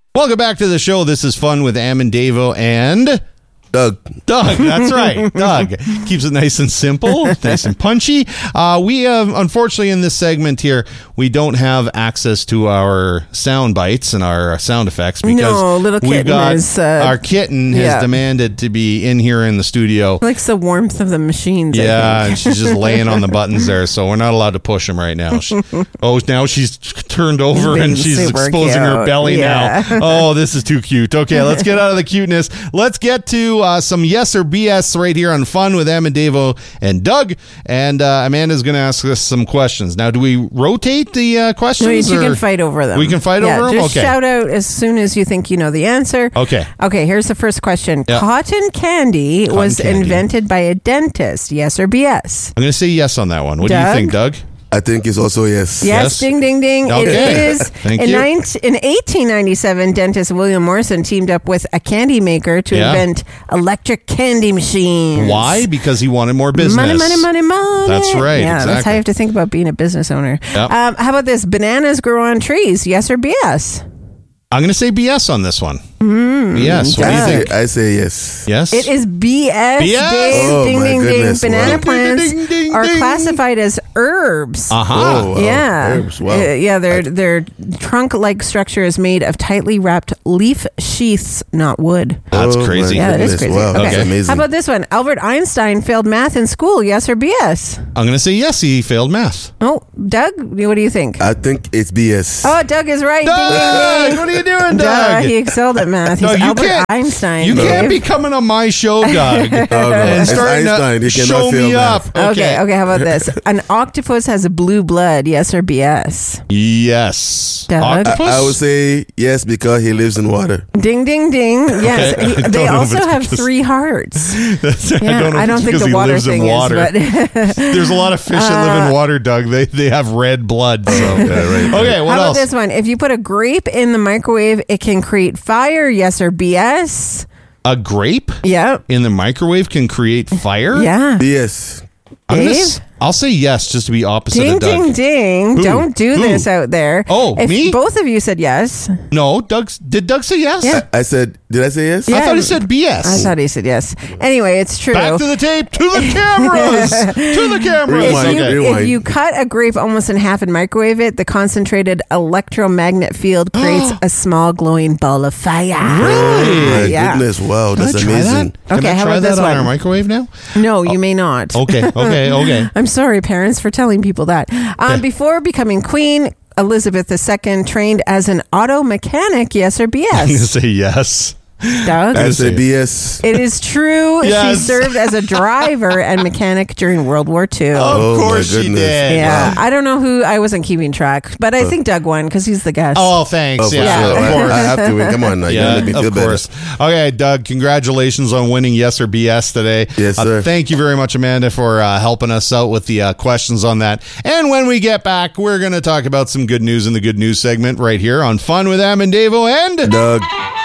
Welcome back to the show. This is Fun with Am and Davo and... Doug, that's right. Doug keeps it nice and simple, nice and punchy. We unfortunately, in this segment here, we don't have access to our sound bites and our sound effects because little kitten our kitten has demanded to be in here in the studio. Likes the warmth of the machines. Yeah, and she's just laying on the buttons there, so we're not allowed to push them right now. Now she's turned over and she's exposing her belly now. Oh, this is too cute. Okay, let's get out of the cuteness. Let's get to some yes or BS right here on Fun with Em and Davo and Doug. And Amanda's going to ask us some questions. Now, do we rotate the questions? No, you can fight over them. We can fight over them? Just shout out as soon as you think you know the answer. Okay. Okay, here's the first question. Yep. Cotton candy was invented by a dentist. Yes or BS? I'm going to say yes on that one. What do you think, Doug? I think it's also yes. Yes, ding, ding, ding. Okay. It is. Thank in you. In 1897, dentist William Morrison teamed up with a candy maker to invent electric candy machines. Why? Because he wanted more business. Money, money, money, money. That's right. Yeah, exactly. that's how you have to think about being a business owner. Yep. How about this? Bananas grow on trees. Yes or BS? I'm going to say BS on this one. BS. What do you think? I say yes. Yes? It is BS. BS? Dave. Oh, ding, my ding, goodness. ding. Banana Wow. plants Ding, ding, are ding. classified as herbs. Uh-huh. Oh, wow. Yeah. Herbs, wow. Their trunk-like structure is made of tightly wrapped leaf sheaths, not wood. That's Oh, crazy. my Yeah, that is goodness. crazy. Wow, Okay. that's amazing. How about this one? Albert Einstein failed math in school. Yes or BS? I'm going to say yes, he failed math. Oh, Doug, what do you think? I think it's BS. Oh, Doug is right. Ding, Doug, ding, ding. what are you doing, Duh, Doug? he excelled at math. He's No, you Albert can't- Einstein. You can't Dave. be coming on my show, Doug, no. and It's starting Einstein. to He cannot show fail me math. up. Okay, how about this? An octopus has a blue blood. Yes or BS? Yes. Doug? Octopus? I would say yes because he lives in water. Ding, ding, ding. Yes. Okay. I don't They know if also it's have because- 3 hearts. Yeah, I don't think the water thing is, but There's a lot of fish that live in water, Doug. They have red blood. So. right. Okay, what how about else? this one? If you put a grape in the microwave, it can create fire. Yes or BS? A grape Yeah. in the microwave can create fire? Yeah. BS. Dave? I'll say yes, just to be opposite Ding, of Doug. ding, ding. Who? Don't do Who? this out there. Oh, if me? Both of you said yes. No, did Doug say yes? Yeah. I said, did I say yes? I Yeah. thought he said BS. I thought he said yes. Anyway, it's true. Back to the tape, to the cameras, to the cameras. Rewind. Okay. Rewind. If you cut a grape almost in half and microwave it, the concentrated electromagnet field creates a small glowing ball of fire. Really? My Yeah. goodness. Wow. Can I That's try amazing. that? Can Okay, I how try about that this on one? our microwave now? No, you may not. Okay. I'm sorry, parents, for telling people that. Before becoming queen, Elizabeth II trained as an auto mechanic. Yes or I'm going to BS? say yes. Doug? I said BS. It is true. Yes. She served as a driver and mechanic during World War II. Of Oh, my course she goodness. did. Yeah, I don't know who. I wasn't keeping track, but I think Doug won because he's the guest. Oh, thanks. Oh, for yeah, sure. of course. I have to win. Come on now. You Yeah, gotta make me of feel better. course. Okay, Doug, congratulations on winning Yes or BS today. Yes, sir. Thank you very much, Amanda, for helping us out with the questions on that. And when we get back, we're going to talk about some good news in the good news segment right here on Fun with Em and Davo and Doug.